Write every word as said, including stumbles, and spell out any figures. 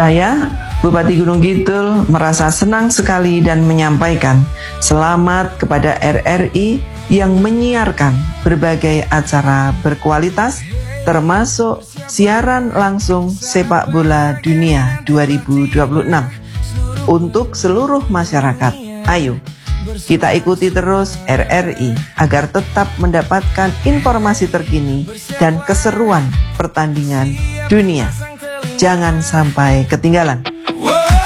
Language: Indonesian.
Saya, Bupati Gunung Kidul, merasa senang sekali dan menyampaikan selamat kepada R R I yang menyiarkan berbagai acara berkualitas, termasuk siaran langsung sepak bola dunia dua ribu dua puluh enam untuk seluruh masyarakat. Ayo, kita ikuti terus R R I agar tetap mendapatkan informasi terkini dan keseruan pertandingan dunia. Jangan sampai ketinggalan.